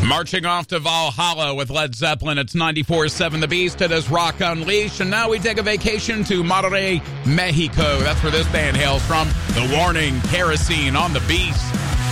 Marching off to Valhalla with Led Zeppelin. It's 94.7 The Beast. It is Rock Unleashed. And now we take a vacation to Monterrey, Mexico. That's where this band hails from. The Warning, Kerosene on The Beast.